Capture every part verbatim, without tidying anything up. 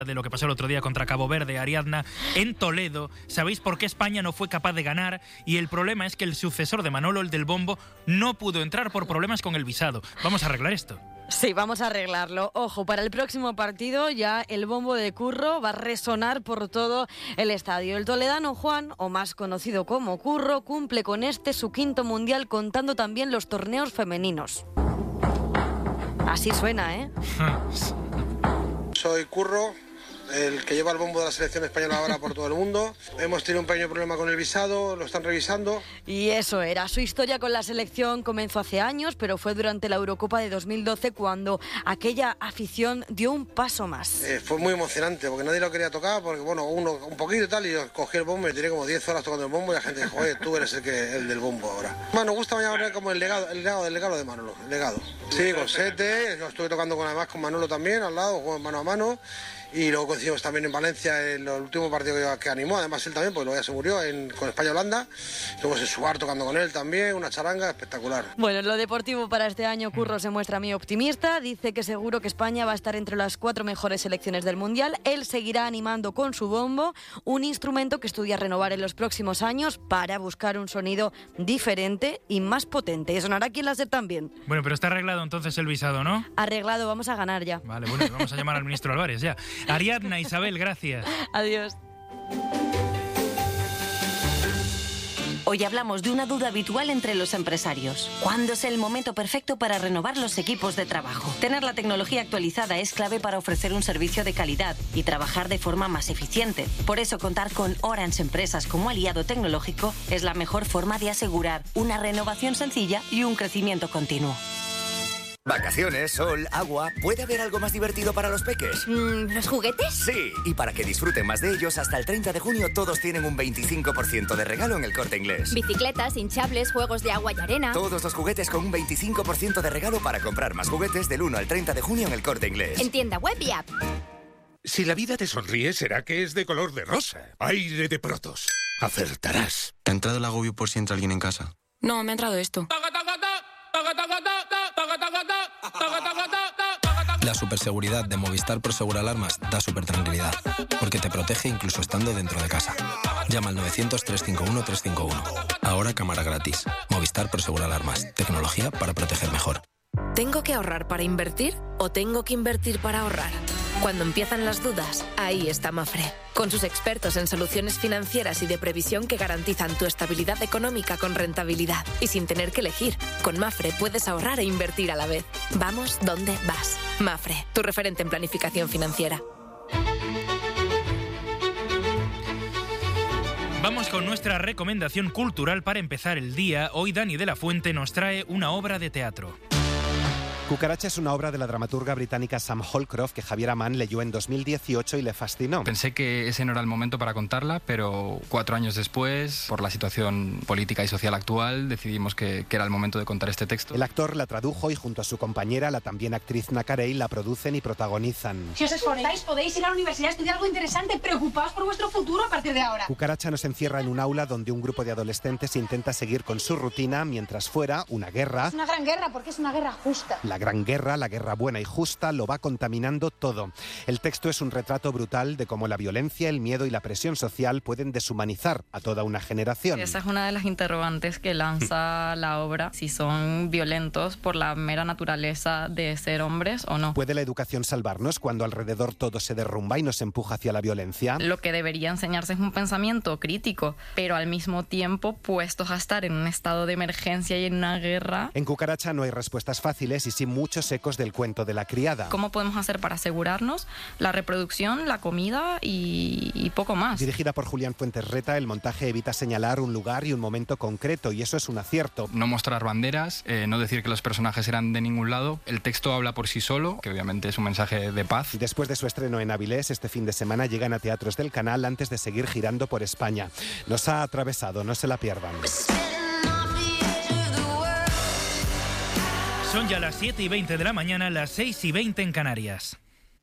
de lo que pasó el otro día contra Cabo Verde, Ariadna, en Toledo. ¿Sabéis por qué España no fue capaz de ganar? Y el problema es que el sucesor de Manolo, el del bombo, no pudo entrar por problemas con el visado. Vamos a arreglar esto. Sí, vamos a arreglarlo. Ojo, para el próximo partido ya el bombo de Curro va a resonar por todo el estadio. El toledano Juan, o más conocido como Curro, cumple con este su quinto mundial, contando también los torneos femeninos. Así suena, ¿eh? Soy Curro, el que lleva el bombo de la selección española ahora por todo el mundo. Hemos tenido un pequeño problema con el visado, lo están revisando. Y eso era. Su historia con la selección comenzó hace años, pero fue durante la Eurocopa de dos mil doce cuando aquella afición dio un paso más. Eh, fue muy emocionante porque nadie lo quería tocar, porque bueno, uno un poquito y tal, y yo cogí el bombo y tiré como diez horas tocando el bombo y la gente dijo, oye, tú eres el, que, el del bombo ahora. Bueno, nos gusta mañana como el legado, el legado, el legado de Manolo, el legado. Sí, con Sete, lo estuve tocando con, además con Manolo también, al lado, jugamos mano a mano. Y luego coincidimos también en Valencia en el último partido que, que animó, además él también, porque luego ya se murió en, con España-Holanda. Luego en Suar tocando con él también, una charanga espectacular. Bueno, en lo deportivo para este año Curro se muestra muy optimista, dice que seguro que España va a estar entre las cuatro mejores selecciones del Mundial. Él seguirá animando con su bombo, un instrumento que estudia renovar en los próximos años para buscar un sonido diferente y más potente. Y sonará aquí en la SER también. Bueno, pero está arreglado entonces el visado, ¿no? Arreglado, vamos a ganar ya. Vale, bueno, vamos a llamar al ministro Álvarez ya. Ariadna, Isabel, gracias. Adiós. Hoy hablamos de una duda habitual entre los empresarios. ¿Cuándo es el momento perfecto para renovar los equipos de trabajo? Tener la tecnología actualizada es clave para ofrecer un servicio de calidad y trabajar de forma más eficiente. Por eso, contar con Orange Empresas como aliado tecnológico es la mejor forma de asegurar una renovación sencilla y un crecimiento continuo. Vacaciones, sol, agua... ¿Puede haber algo más divertido para los peques? Mm, ¿Los juguetes? Sí, y para que disfruten más de ellos, hasta el treinta de junio todos tienen un veinticinco por ciento de regalo en El Corte Inglés. Bicicletas, hinchables, juegos de agua y arena... Todos los juguetes con un veinticinco por ciento de regalo para comprar más juguetes del uno al treinta de junio en El Corte Inglés. En tienda web y app. Si la vida te sonríe, será que es de color de rosa. Aire de Protos. Acertarás. ¿Te ha entrado el agobio por si entra alguien en casa? No, me ha entrado esto. La superseguridad de Movistar Prosegur Alarmas da super tranquilidad, porque te protege incluso estando dentro de casa. Llama al novecientos, trescientos cincuenta y uno, trescientos cincuenta y uno. Ahora cámara gratis. Movistar Prosegur Alarmas. Tecnología para proteger mejor. ¿Tengo que ahorrar para invertir o tengo que invertir para ahorrar? Cuando empiezan las dudas, ahí está Mafre. Con sus expertos en soluciones financieras y de previsión que garantizan tu estabilidad económica con rentabilidad. Y sin tener que elegir, con Mafre puedes ahorrar e invertir a la vez. Vamos donde vas. Mafre, tu referente en planificación financiera. Vamos con nuestra recomendación cultural para empezar el día. Hoy Dani de la Fuente nos trae una obra de teatro. Cucaracha es una obra de la dramaturga británica Sam Holcroft que Javier Amán leyó en dos mil dieciocho y le fascinó. Pensé que ese no era el momento para contarla, pero cuatro años después, por la situación política y social actual, decidimos que, que era el momento de contar este texto. El actor la tradujo y junto a su compañera, la también actriz Nacarey, la producen y protagonizan. Si os esforzáis, podéis ir a la universidad a estudiar algo interesante. Preocupaos por vuestro futuro a partir de ahora. Cucaracha nos encierra en un aula donde un grupo de adolescentes intenta seguir con su rutina mientras fuera una guerra. Es una gran guerra porque es una guerra justa. La gran guerra, la guerra buena y justa, lo va contaminando todo. El texto es un retrato brutal de cómo la violencia, el miedo y la presión social pueden deshumanizar a toda una generación. Esa es una de las interrogantes que lanza la obra, si son violentos por la mera naturaleza de ser hombres o no. ¿Puede la educación salvarnos cuando alrededor todo se derrumba y nos empuja hacia la violencia? Lo que debería enseñarse es un pensamiento crítico, pero al mismo tiempo puestos a estar en un estado de emergencia y en una guerra. En Cucaracha no hay respuestas fáciles y sí muchos ecos del cuento de la criada. ¿Cómo podemos hacer para asegurarnos la reproducción, la comida y, y poco más? Dirigida por Julián Fuentes Reta, el montaje evita señalar un lugar y un momento concreto, y eso es un acierto. No mostrar banderas, eh, no decir que los personajes eran de ningún lado. El texto habla por sí solo, que obviamente es un mensaje de paz. Después de su estreno en Avilés, este fin de semana llegan a teatros del canal antes de seguir girando por España. Nos ha atravesado, no se la pierdan. Son ya las siete y veinte de la mañana, las seis y veinte en Canarias.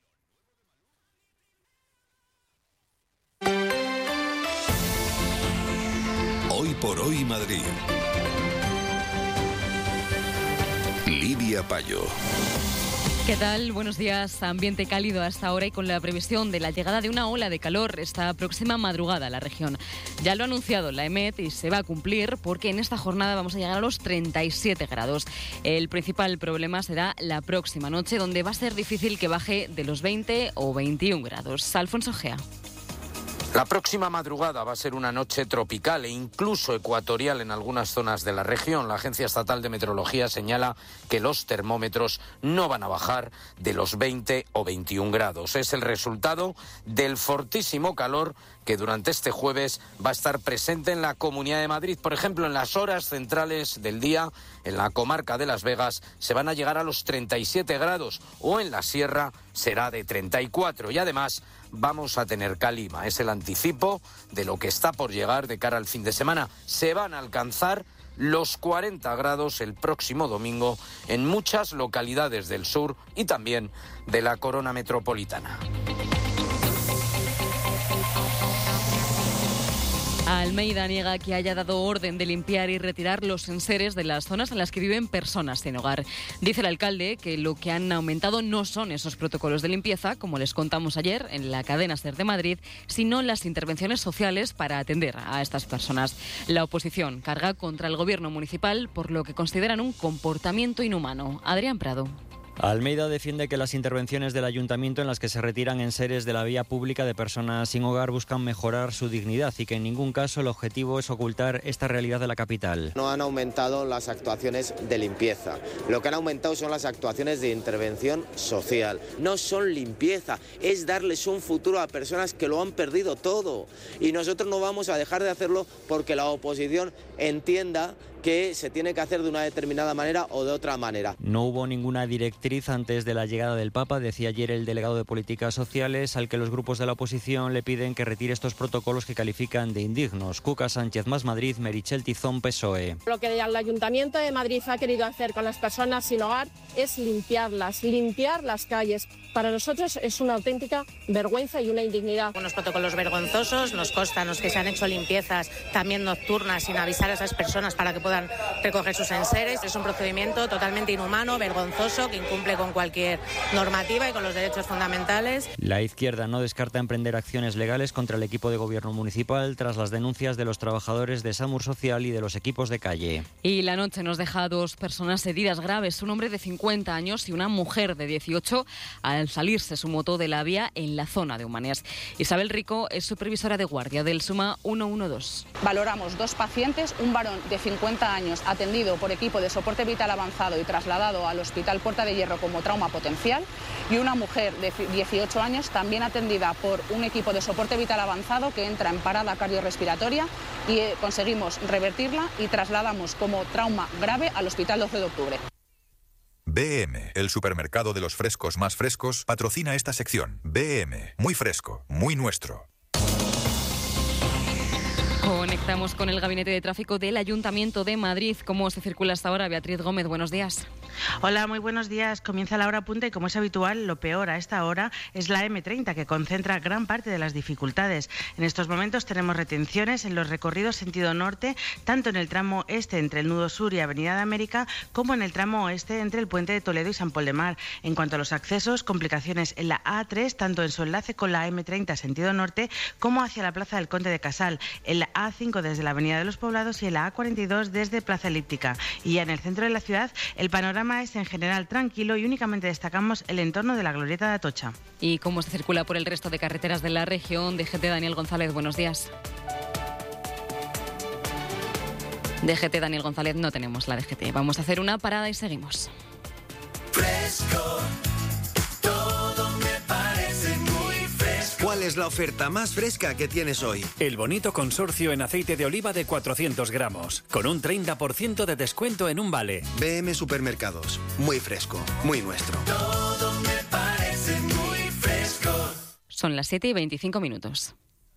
Hoy por hoy Madrid. Lidia Payo. ¿Qué tal? Buenos días. Ambiente cálido hasta ahora y con la previsión de la llegada de una ola de calor esta próxima madrugada a la región. Ya lo ha anunciado la EMET y se va a cumplir porque en esta jornada vamos a llegar a los treinta y siete grados. El principal problema será la próxima noche, donde va a ser difícil que baje de los veinte o veintiún grados. Alfonso Gea. La próxima madrugada va a ser una noche tropical e incluso ecuatorial en algunas zonas de la región. La Agencia Estatal de Meteorología señala que los termómetros no van a bajar de los veinte o veintiún grados. Es el resultado del fortísimo calor que durante este jueves va a estar presente en la Comunidad de Madrid. Por ejemplo, en las horas centrales del día, en la comarca de Las Vegas, se van a llegar a los treinta y siete grados o en la Sierra será de treinta y cuatro. Y además vamos a tener calima. Es el anticipo de lo que está por llegar de cara al fin de semana. Se van a alcanzar los cuarenta grados el próximo domingo en muchas localidades del sur y también de la corona metropolitana. Almeida niega que haya dado orden de limpiar y retirar los enseres de las zonas en las que viven personas sin hogar. Dice el alcalde que lo que han aumentado no son esos protocolos de limpieza, como les contamos ayer en la cadena SER de Madrid, sino las intervenciones sociales para atender a estas personas. La oposición carga contra el gobierno municipal por lo que consideran un comportamiento inhumano. Adrián Prado. Almeida defiende que las intervenciones del ayuntamiento en las que se retiran enseres de la vía pública de personas sin hogar buscan mejorar su dignidad y que en ningún caso el objetivo es ocultar esta realidad de la capital. No han aumentado las actuaciones de limpieza, lo que han aumentado son las actuaciones de intervención social. No son limpieza, es darles un futuro a personas que lo han perdido todo y nosotros no vamos a dejar de hacerlo porque la oposición entienda que se tiene que hacer de una determinada manera o de otra manera. No hubo ninguna directriz antes de la llegada del Papa, decía ayer el delegado de Políticas Sociales, al que los grupos de la oposición le piden que retire estos protocolos que califican de indignos. Cuca Sánchez, Más Madrid, Merichel Tizón, P S O E. Lo que el Ayuntamiento de Madrid ha querido hacer con las personas sin hogar es limpiarlas, limpiar las calles. Para nosotros es una auténtica vergüenza y una indignidad. Unos protocolos vergonzosos, nos constan los que se han hecho limpiezas también nocturnas sin avisar a esas personas para que puedan recoger sus enseres. Es un procedimiento totalmente inhumano, vergonzoso, que incumple con cualquier normativa y con los derechos fundamentales. La izquierda no descarta emprender acciones legales contra el equipo de gobierno municipal tras las denuncias de los trabajadores de SAMUR Social y de los equipos de calle. Y la noche nos deja a dos personas heridas graves, un hombre de cincuenta años y una mujer de dieciocho, al salirse su moto de la vía en la zona de Humanes. Isabel Rico es supervisora de guardia del SUMA ciento doce. Valoramos dos pacientes, un varón de cincuenta años atendido por equipo de soporte vital avanzado y trasladado al Hospital Puerta de Hierro como trauma potencial, y una mujer de dieciocho años también atendida por un equipo de soporte vital avanzado que entra en parada cardiorrespiratoria y eh, conseguimos revertirla y trasladamos como trauma grave al Hospital doce de octubre. B M, el supermercado de los frescos más frescos, patrocina esta sección. B M, muy fresco, muy nuestro. Conectamos con el Gabinete de Tráfico del Ayuntamiento de Madrid. ¿Cómo se circula hasta ahora? Beatriz Gómez, buenos días. Hola, muy buenos días. Comienza la hora punta y, como es habitual, lo peor a esta hora es la eme treinta, que concentra gran parte de las dificultades. En estos momentos tenemos retenciones en los recorridos sentido norte, tanto en el tramo este entre el nudo sur y Avenida de América, como en el tramo oeste entre el puente de Toledo y San Pol de Mar. En cuanto a los accesos, complicaciones en la A tres, tanto en su enlace con la eme treinta sentido norte, como hacia la Plaza del Conde de Casal, en la A cinco desde la Avenida de los Poblados y en la A cuarenta y dos desde Plaza Elíptica. Y ya en el centro de la ciudad, el panorama es en general tranquilo y únicamente destacamos el entorno de la Glorieta de Atocha. ¿Y cómo se circula por el resto de carreteras de la región? D G T Daniel González, buenos días. D G T Daniel González, no tenemos la D G T. Vamos a hacer una parada y seguimos. Fresco, todo me parece muy fresco. ¿Cuál es la oferta más fresca que tienes hoy? El bonito consorcio en aceite de oliva de cuatrocientos gramos, con un treinta por ciento de descuento en un vale. B M Supermercados, muy fresco, muy nuestro. Todo me parece muy fresco. Son las siete y veinticinco minutos.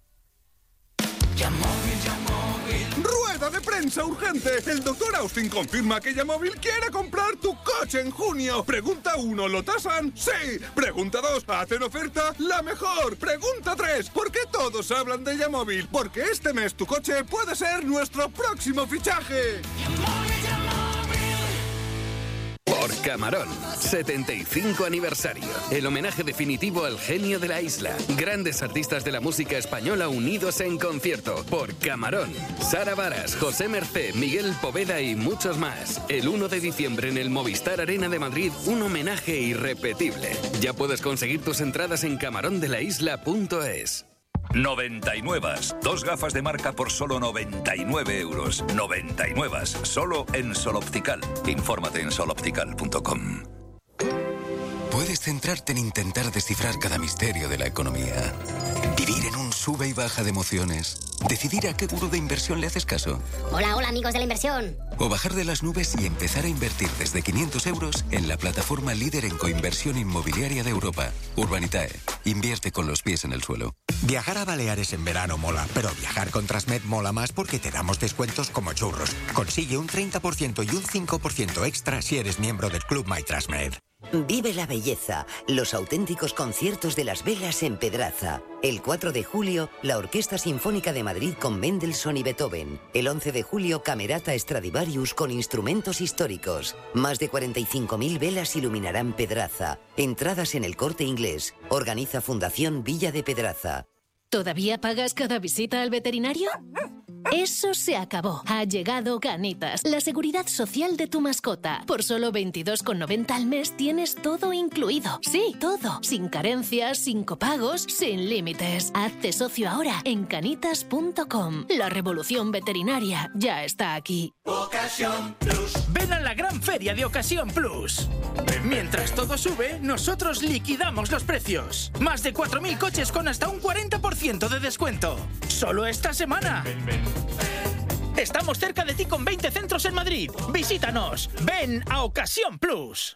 ¡Rueda de prensa urgente! El doctor Austin confirma que Yamóvil quiere comprar tu coche en junio. Pregunta uno, ¿lo tasan? ¡Sí! Pregunta dos, ¿hacen oferta? ¡La mejor! Pregunta tres, ¿por qué todos hablan de Yamóvil? Porque este mes tu coche puede ser nuestro próximo fichaje. Por Camarón, setenta y cinco aniversario. El homenaje definitivo al genio de la isla. Grandes artistas de la música española unidos en concierto. Por Camarón. Sara Varas, José Mercé, Miguel Poveda y muchos más. El uno de diciembre en el Movistar Arena de Madrid, un homenaje irrepetible. Ya puedes conseguir tus entradas en camarón de la isla punto es. noventa y nueve. Dos gafas de marca por solo noventa y nueve euros. noventa y nueve. Solo en Sol Optical. Infórmate en sol optical punto com. Puedes centrarte en intentar descifrar cada misterio de la economía. Vivir en un sube y baja de emociones. Decidir a qué gurú de inversión le haces caso. Hola, hola amigos de la inversión. O bajar de las nubes y empezar a invertir desde quinientos euros en la plataforma líder en coinversión inmobiliaria de Europa. Urbanitae. Invierte con los pies en el suelo. Viajar a Baleares en verano mola, pero viajar con Transmed mola más porque te damos descuentos como churros. Consigue un treinta por ciento y un cinco por ciento extra si eres miembro del Club My Transmed. Vive la belleza, los auténticos conciertos de las velas en Pedraza. El cuatro de julio, la Orquesta Sinfónica de Madrid con Mendelssohn y Beethoven. El once de julio, Camerata Stradivarius con instrumentos históricos. Más de cuarenta y cinco mil velas iluminarán Pedraza. Entradas en El Corte Inglés. Organiza Fundación Villa de Pedraza. ¿Todavía pagas cada visita al veterinario? Eso se acabó. Ha llegado Canitas, la seguridad social de tu mascota. Por solo veintidós con noventa al mes tienes todo incluido. Sí, todo. Sin carencias, sin copagos, sin límites. Hazte socio ahora en canitas punto com. La revolución veterinaria ya está aquí. Ocasión Plus. Ven a la gran feria de Ocasión Plus. Mientras todo sube, nosotros liquidamos los precios. Más de cuatro mil coches con hasta un cuarenta por ciento de descuento. Solo esta semana. Ven, ven. Estamos cerca de ti con veinte centros en Madrid. Visítanos. Ven a Ocasión Plus.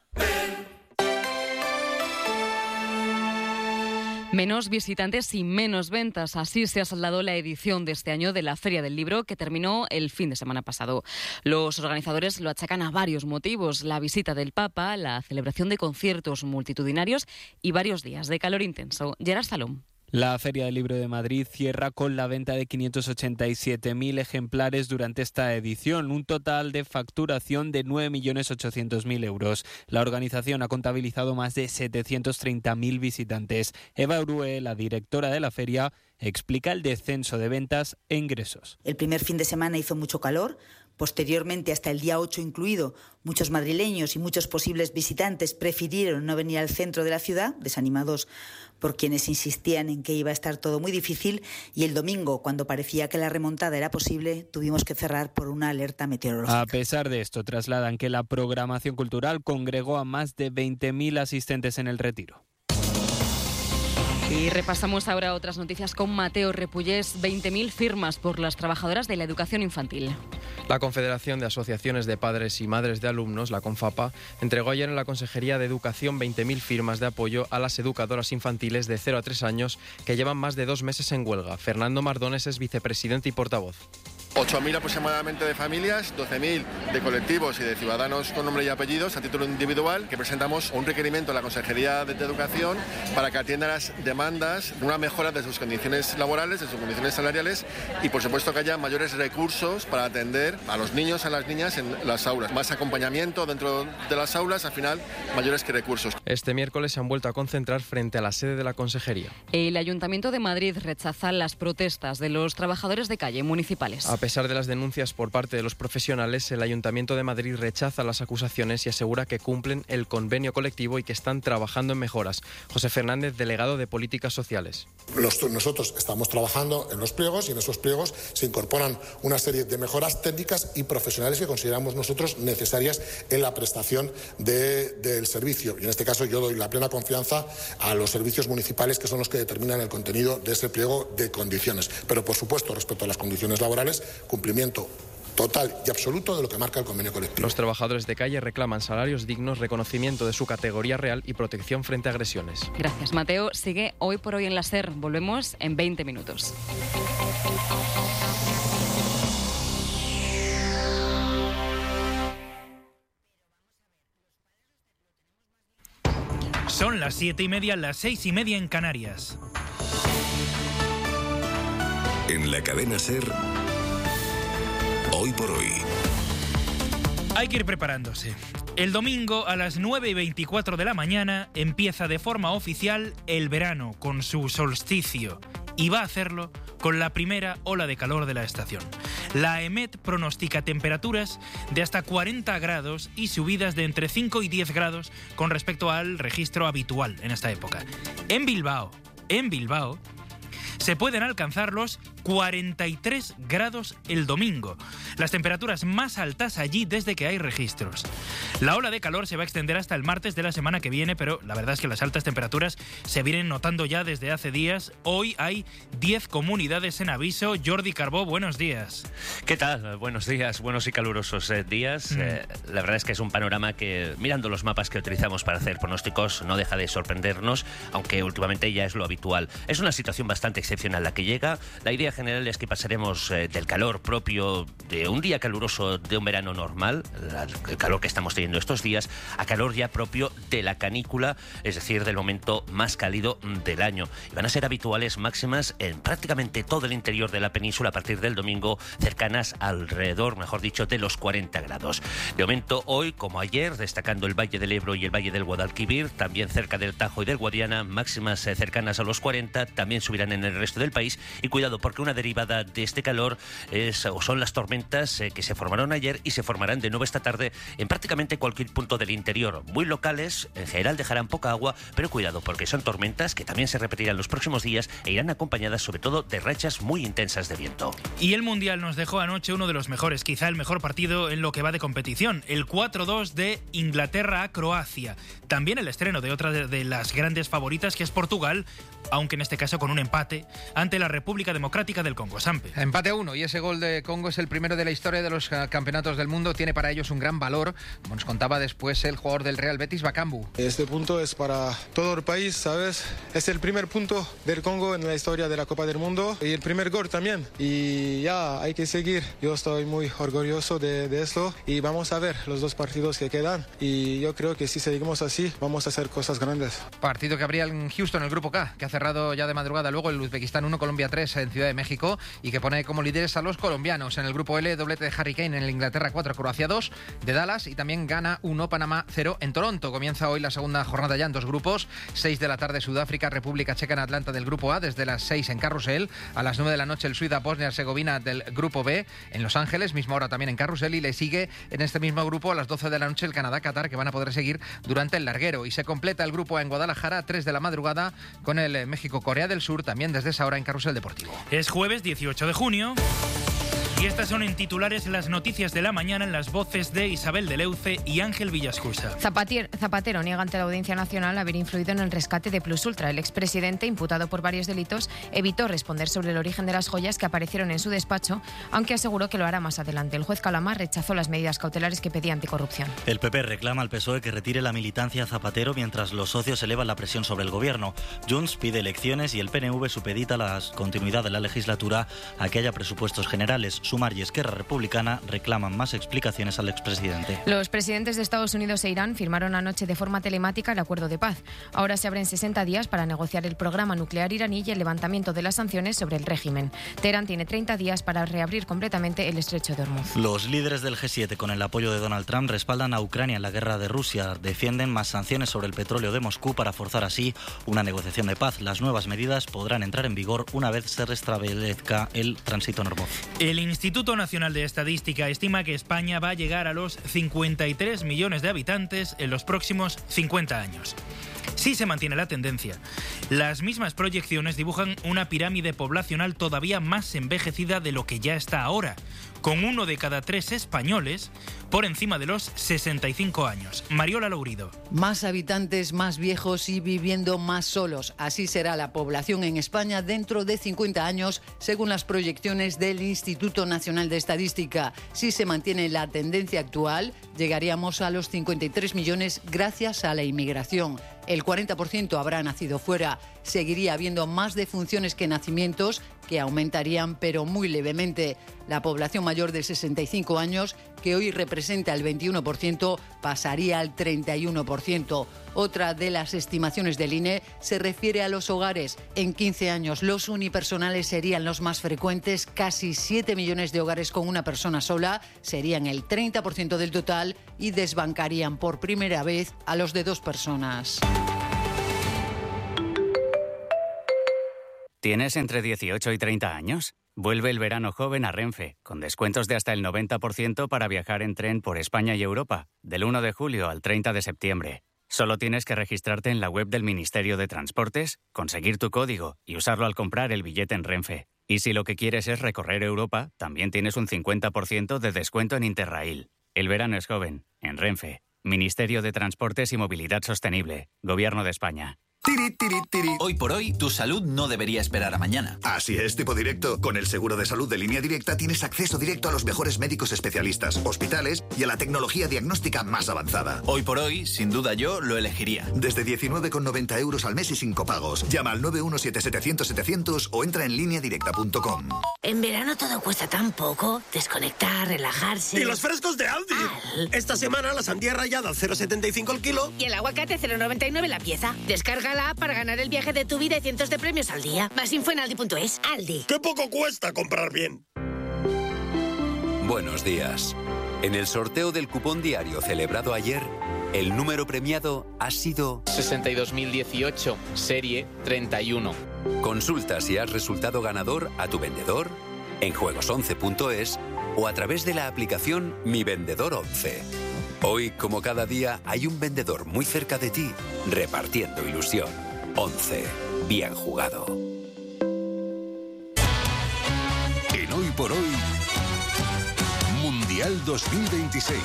Menos visitantes y menos ventas. Así se ha saldado la edición de este año de la Feria del Libro, que terminó el fin de semana pasado. Los organizadores lo achacan a varios motivos: la visita del Papa, la celebración de conciertos multitudinarios y varios días de calor intenso. Gerard Salom. La Feria del Libro de Madrid cierra con la venta de quinientos ochenta y siete mil ejemplares durante esta edición, un total de facturación de nueve millones ochocientos mil euros. La organización ha contabilizado más de setecientos treinta mil visitantes. Eva Urue, la directora de la feria, explica el descenso de ventas e ingresos. El primer fin de semana hizo mucho calor. Posteriormente, hasta el día ocho incluido, muchos madrileños y muchos posibles visitantes prefirieron no venir al centro de la ciudad, desanimados por quienes insistían en que iba a estar todo muy difícil, y el domingo, cuando parecía que la remontada era posible, tuvimos que cerrar por una alerta meteorológica. A pesar de esto, trasladan que la programación cultural congregó a más de veinte mil asistentes en el Retiro. Y repasamos ahora otras noticias con Mateo Repullés. veinte mil firmas por las trabajadoras de la educación infantil. La Confederación de Asociaciones de Padres y Madres de Alumnos, la CONFAPA, entregó ayer en la Consejería de Educación veinte mil firmas de apoyo a las educadoras infantiles de cero a tres años que llevan más de dos meses en huelga. Fernando Mardones es vicepresidente y portavoz. ocho mil aproximadamente de familias, doce mil de colectivos y de ciudadanos con nombre y apellidos a título individual, que presentamos un requerimiento a la Consejería de Educación para que atienda las demandas de una mejora de sus condiciones laborales, de sus condiciones salariales y, por supuesto, que haya mayores recursos para atender a los niños y a las niñas en las aulas. Más acompañamiento dentro de las aulas, al final, mayores que recursos. Este miércoles se han vuelto a concentrar frente a la sede de la Consejería. El Ayuntamiento de Madrid rechaza las protestas de los trabajadores de calle municipales. A pesar de las denuncias por parte de los profesionales, el Ayuntamiento de Madrid rechaza las acusaciones y asegura que cumplen el convenio colectivo y que están trabajando en mejoras. José Fernández, delegado de Políticas Sociales. Los, nosotros estamos trabajando en los pliegos y en esos pliegos se incorporan una serie de mejoras técnicas y profesionales que consideramos nosotros necesarias en la prestación de, del servicio. Y en este caso yo doy la plena confianza a los servicios municipales, que son los que determinan el contenido de ese pliego de condiciones. Pero, por supuesto, respecto a las condiciones laborales, cumplimiento total y absoluto de lo que marca el convenio colectivo. Los trabajadores de calle reclaman salarios dignos, reconocimiento de su categoría real y protección frente a agresiones. Gracias, Mateo. Sigue Hoy por Hoy en la SER. Volvemos en veinte minutos. Son las siete y media, las seis y media en Canarias. En la cadena SER, Hoy por Hoy. Hay que ir preparándose. El domingo a las nueve y veinticuatro de la mañana empieza de forma oficial el verano con su solsticio y va a hacerlo con la primera ola de calor de la estación. La EMET pronostica temperaturas de hasta cuarenta grados y subidas de entre cinco y diez grados con respecto al registro habitual en esta época. En Bilbao, en Bilbao, se pueden alcanzar los cuarenta y tres grados el domingo, las temperaturas más altas allí desde que hay registros. La ola de calor se va a extender hasta el martes de la semana que viene, pero la verdad es que las altas temperaturas se vienen notando ya desde hace días. Hoy hay diez comunidades en aviso. Jordi Carbó, buenos días. ¿Qué tal? Buenos días, buenos y calurosos eh, días. Mm. Eh, la verdad es que es un panorama que, mirando los mapas que utilizamos para hacer pronósticos, no deja de sorprendernos, aunque últimamente ya es lo habitual. Es una situación bastante excepcional la que llega. La idea general es que pasaremos eh, del calor propio de un día caluroso de un verano normal, el calor que estamos teniendo estos días, a calor ya propio de la canícula, es decir, del momento más cálido del año. Y van a ser habituales máximas en prácticamente todo el interior de la península a partir del domingo, cercanas alrededor, mejor dicho, de los cuarenta grados. De momento, hoy, como ayer, destacando el Valle del Ebro y el Valle del Guadalquivir, también cerca del Tajo y del Guadiana, máximas eh, cercanas a los cuarenta, también subirán en el resto del país. Y cuidado, porque una derivada de este calor es, o son las tormentas eh, que se formaron ayer y se formarán de nuevo esta tarde en prácticamente cualquier punto del interior. Muy locales, en general dejarán poca agua, pero cuidado, porque son tormentas que también se repetirán los próximos días e irán acompañadas sobre todo de rachas muy intensas de viento. Y el Mundial nos dejó anoche uno de los mejores, quizá el mejor partido en lo que va de competición, el cuatro dos de Inglaterra a Croacia. También el estreno de otra de, de las grandes favoritas, que es Portugal, aunque en este caso con un empate ante la República Democrática del Congo. Sampe. Empate a uno, y ese gol de Congo es el primero de la historia de los campeonatos del mundo. Tiene para ellos un gran valor, como nos contaba después el jugador del Real Betis, Bakambu. Este punto es para todo el país, ¿sabes? Es el primer punto del Congo en la historia de la Copa del Mundo y el primer gol también. Y ya, hay que seguir. Yo estoy muy orgulloso de, de esto y vamos a ver los dos partidos que quedan. Y yo creo que si seguimos así, vamos a hacer cosas grandes. Partido que habría en Houston, el Grupo K, que ha cerrado ya de madrugada luego el Uzbekistán uno, Colombia tres en Ciudad de México, y que pone como líderes a los colombianos. En el Grupo L, doblete de Harry Kane en el Inglaterra cuatro, Croacia dos, de Dallas, y también Ghana uno, Panamá cero en Toronto. Comienza hoy la segunda jornada ya en dos grupos. seis de la tarde Sudáfrica, República Checa en Atlanta del Grupo A, desde las seis en Carrusel. A las nueve de la noche el Suiza, Bosnia-Herzegovina del Grupo B en Los Ángeles, misma hora también en Carrusel, y le sigue en este mismo grupo a las doce de la noche el Canadá-Qatar, que van a poder seguir durante el larguero. Y se completa el grupo A en Guadalajara, tres de la madrugada, con el México-Corea del Sur, también desde esa hora en Carrusel Deportivo. Es jueves dieciocho de junio. Y estas son en titulares las noticias de la mañana en las voces de Isabel de Leuce y Ángel Villascusa. Zapatier, Zapatero niega ante la Audiencia Nacional haber influido en el rescate de Plus Ultra. El expresidente, imputado por varios delitos, evitó responder sobre el origen de las joyas que aparecieron en su despacho, aunque aseguró que lo hará más adelante. El juez Calamar rechazó las medidas cautelares que pedía anticorrupción. El P P reclama al P S O E que retire la militancia a Zapatero mientras los socios elevan la presión sobre el gobierno. Junts pide elecciones y el P N V supedita la continuidad de la legislatura a que haya presupuestos generales. Sumar y Esquerra Republicana reclaman más explicaciones al expresidente. Los presidentes de Estados Unidos e Irán firmaron anoche de forma telemática el acuerdo de paz. Ahora se abren sesenta días para negociar el programa nuclear iraní y el levantamiento de las sanciones sobre el régimen. Teherán tiene treinta días para reabrir completamente el estrecho de Hormuz. Los líderes del G siete, con el apoyo de Donald Trump, respaldan a Ucrania en la guerra de Rusia. Defienden más sanciones sobre el petróleo de Moscú para forzar así una negociación de paz. Las nuevas medidas podrán entrar en vigor una vez se restablezca el tránsito en Hormuz. El Instituto Nacional de Estadística estima que España va a llegar a los cincuenta y tres millones de habitantes en los próximos cincuenta años. Sí se mantiene la tendencia. Las mismas proyecciones dibujan una pirámide poblacional todavía más envejecida de lo que ya está ahora, con uno de cada tres españoles por encima de los sesenta y cinco años. Mariola Lourido. Más habitantes, más viejos y viviendo más solos. Así será la población en España dentro de cincuenta años, según las proyecciones del Instituto Nacional de Estadística. Si se mantiene la tendencia actual, llegaríamos a los cincuenta y tres millones gracias a la inmigración. El cuarenta por ciento habrá nacido fuera. seguiría habiendo más defunciones que nacimientos, que aumentarían pero muy levemente. La población mayor de sesenta y cinco años, que hoy representa el veintiuno por ciento, pasaría al treinta y uno por ciento. Otra de las estimaciones del I N E se refiere a los hogares. En quince años los unipersonales serían los más frecuentes, casi siete millones de hogares con una persona sola, serían el treinta por ciento del total y desbancarían por primera vez a los de dos personas. ¿Tienes entre dieciocho y treinta años? Vuelve el verano joven a Renfe, con descuentos de hasta el noventa por ciento para viajar en tren por España y Europa, del uno de julio al treinta de septiembre. Solo tienes que registrarte en la web del Ministerio de Transportes, conseguir tu código y usarlo al comprar el billete en Renfe. Y si lo que quieres es recorrer Europa, también tienes un cincuenta por ciento de descuento en Interrail. El verano es joven, en Renfe. Ministerio de Transportes y Movilidad Sostenible, Gobierno de España. Tiri, tiri, tiri. Hoy por hoy, tu salud no debería esperar a mañana. Así es, tipo directo. Con el seguro de salud de Línea Directa tienes acceso directo a los mejores médicos especialistas, hospitales y a la tecnología diagnóstica más avanzada. Hoy por hoy, sin duda yo lo elegiría. Desde diecinueve con noventa euros al mes y sin copagos. Llama al nueve uno siete setecientos setecientos o entra en línea directa punto com. En verano todo cuesta tan poco. Desconectar, relajarse. ¡Y los frescos de Aldi! Al. Esta semana la sandía rallada al cero coma setenta y cinco el kilo. Y el aguacate cero coma noventa y nueve la pieza. Descarga la app para ganar el viaje de tu vida y cientos de premios al día. Más info en aldi punto es. Aldi. ¡Qué poco cuesta comprar bien! Buenos días. En el sorteo del cupón diario celebrado ayer, el número premiado ha sido sesenta y dos mil dieciocho, serie treinta y uno. Consulta si has resultado ganador a tu vendedor, en juegos once punto es o a través de la aplicación Mi Vendedor once. Hoy, como cada día, hay un vendedor muy cerca de ti, repartiendo ilusión. once. Bien jugado. En Hoy por Hoy, Mundial dos mil veintiséis.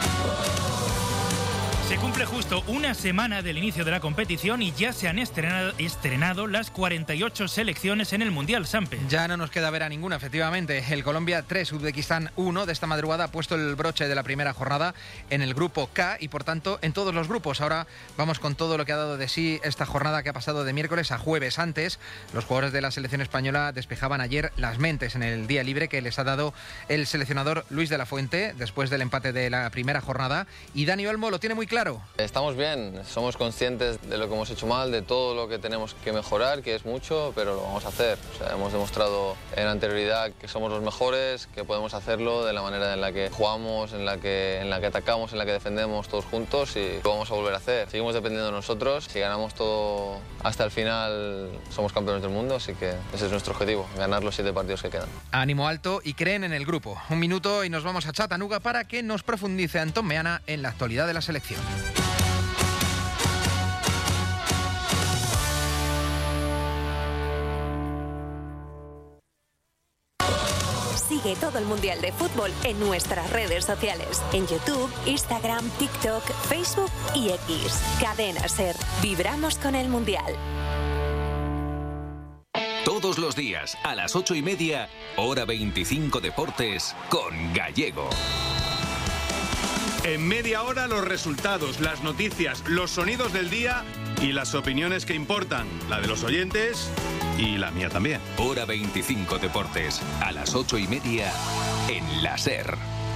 Se cumple justo una semana del inicio de la competición y ya se han estrenado, estrenado las cuarenta y ocho selecciones en el Mundial, Sampe. Ya no nos queda ver a ninguna, efectivamente. El Colombia tres, Uzbekistán uno de esta madrugada ha puesto el broche de la primera jornada en el grupo K y, por tanto, en todos los grupos. Ahora vamos con todo lo que ha dado de sí esta jornada que ha pasado de miércoles a jueves. Antes, los jugadores de la selección española despejaban ayer las mentes en el día libre que les ha dado el seleccionador Luis de la Fuente después del empate de la primera jornada. Y Dani Olmo lo tiene muy claro. Estamos bien, somos conscientes de lo que hemos hecho mal, de todo lo que tenemos que mejorar, que es mucho, pero lo vamos a hacer. O sea, hemos demostrado en anterioridad que somos los mejores, que podemos hacerlo de la manera en la que jugamos, en la que, en la que atacamos, en la que defendemos todos juntos y lo vamos a volver a hacer. Seguimos dependiendo de nosotros, si ganamos todo hasta el final somos campeones del mundo, así que ese es nuestro objetivo, ganar los siete partidos que quedan. Ánimo alto y creen en el grupo. Un minuto y nos vamos a Chattanooga para que nos profundice Antón Meana en la actualidad de la selección. Sigue todo el Mundial de Fútbol en nuestras redes sociales. En YouTube, Instagram, TikTok, Facebook y X. Cadena SER. Vibramos con el Mundial. Todos los días, a las ocho y media, hora veinticinco Deportes, con Gallego. En media hora los resultados, las noticias, los sonidos del día y las opiniones que importan. La de los oyentes y la mía también. Hora veinticinco Deportes, a las ocho y media, en la SER.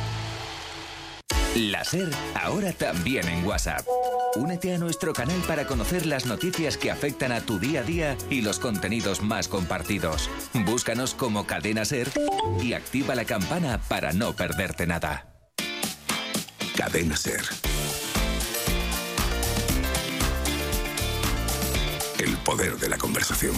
La SER, ahora también en WhatsApp. Únete a nuestro canal para conocer las noticias que afectan a tu día a día y los contenidos más compartidos. Búscanos como Cadena SER y activa la campana para no perderte nada. Cadena SER. El poder de la conversación.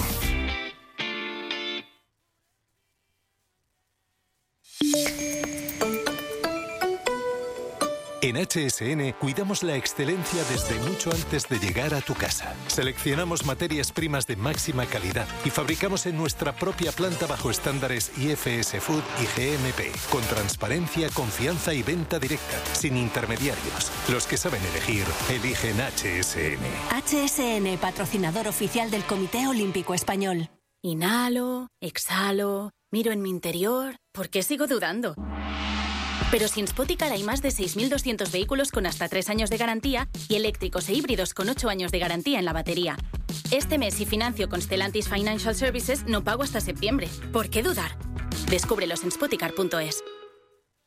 En H S N cuidamos la excelencia desde mucho antes de llegar a tu casa. Seleccionamos materias primas de máxima calidad y fabricamos en nuestra propia planta bajo estándares I F S Food y G M P, con transparencia, confianza y venta directa, sin intermediarios. Los que saben elegir, eligen H S N. H S N, patrocinador oficial del Comité Olímpico Español. Inhalo, exhalo, miro en mi interior. ¿Por qué sigo dudando? Pero si en Spoticar hay más de seis mil doscientos vehículos con hasta tres años de garantía y eléctricos e híbridos con ocho años de garantía en la batería. Este mes, si financio con Stellantis Financial Services, no pago hasta septiembre. ¿Por qué dudar? Descúbrelos en spoticar punto es.